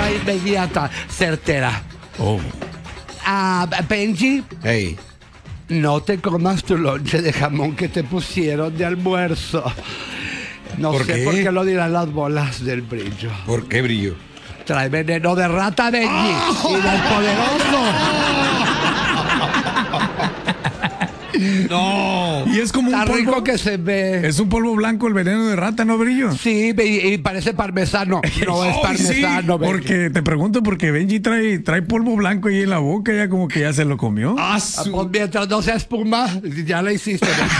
inmediata, certera. Oh. Benji, Hey. no te comas tu lonche de jamón que te pusieron de almuerzo. No ¿Por sé qué? por qué lo dirán las bolas del brillo. ¿Por qué, Brillo? Trae veneno de rata, Benji, y del poderoso. No. Y es como Está un polvo. rico que se ve. Es un polvo blanco el veneno de rata, ¿no, Brillo? Sí, y parece parmesano. No es Ay, sí, parmesano, Benji. porque te pregunto porque Benji trae polvo blanco ahí en la boca, ya como que ya se lo comió. Pues mientras no sea espuma, ya la hiciste. Benji.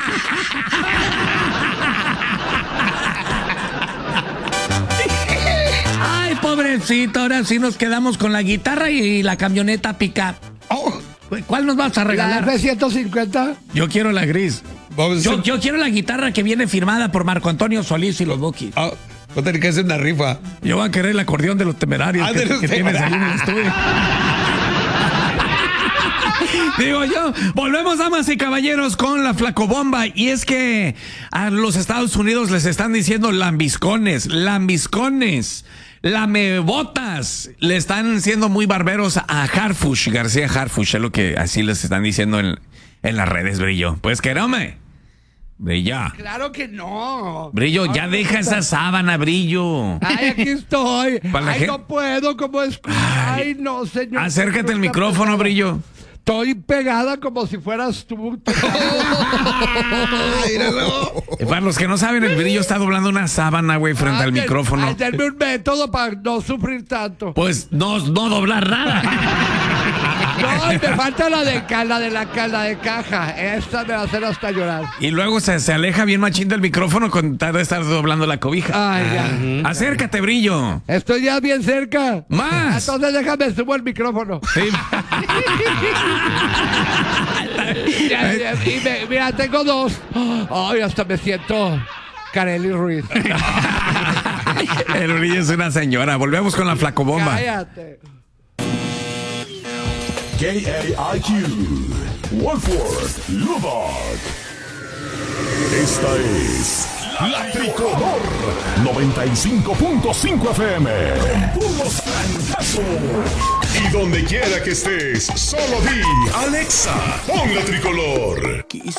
Ay, pobrecito, ahora sí nos quedamos con la guitarra y la camioneta pick-up. ¿Cuál nos vas a La regalar? F-150. Yo quiero la gris. Vamos a hacer... Yo quiero la guitarra que viene firmada por Marco Antonio Solís y los Buquis. Va a tener que hacer una rifa. Yo voy a querer el acordeón de los temerarios De los que tienes ahí en el estudio. Digo yo, volvemos, damas y caballeros, con la flacobomba. Y es que a los Estados Unidos les están diciendo lambiscones, lamebotas. Le están siendo muy barberos a Harfush, García Harfush, es lo que así les están diciendo en las redes, Brillo. Pues que no me. Brillo. Claro que no. Brillo, ya deja esa sábana, Brillo. Ay, aquí estoy. Para la Ay, gente- no puedo, ¿cómo es? Ay, no, señor. Acércate al micrófono, Brillo. Estoy pegada como si fueras tú. Para los que no saben, el Brillo está doblando una sábana, güey, frente al micrófono. Denme un método para no sufrir tanto. Pues no doblar nada. No, y me falta la de caja. Esta me va a hacer hasta llorar. Y luego se aleja bien machín del micrófono con tal de estar doblando la cobija. Ay, ya. Acércate, Brillo. Estoy ya bien cerca. Más. Entonces déjame, subo el micrófono. Sí. Mira, tengo dos. Ay, hasta me siento Kareli Ruiz. El Brillo es una señora. Volvemos con la flacobomba. Cállate. KAIQ, Wolford, Lubbock. Esta es La Tricolor 95.5 FM. Con puros francazos. Y donde quiera que estés, solo di Alexa, pon La Tricolor.